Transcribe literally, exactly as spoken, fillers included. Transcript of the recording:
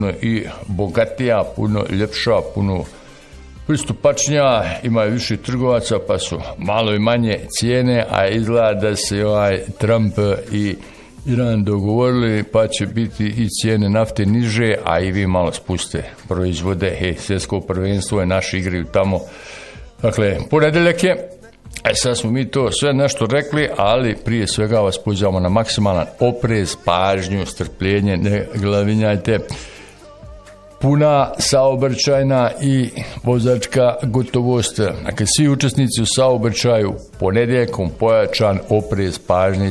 i bogatija, puno ljepša, puno pristupačnija, imaju više trgovaca pa su malo i manje cijene, a izgleda da se ovaj Trump i Iran dogovorili pa će biti i cijene nafte niže, a i vi malo spuste proizvode. Hej, svjetsko prvenstvo je, naši igraju tamo. Dakle, ponedeljak je. E sad smo mi to sve nešto rekli, ali prije svega vas pozivamo na maksimalan oprez, pažnju, strpljenje, ne glavinjajte. Puna saobraćajna i vozačka gotovost. Dakle, svi učesnici u saobraćaju ponedjeljkom pojačan oprez, pažnje i